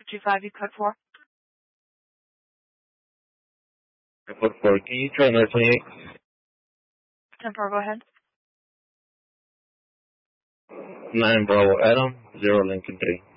25, you code 4. Code 4, can you try 928? 10-4, go ahead. 9 Bravo Adam, 0 Lincoln 3.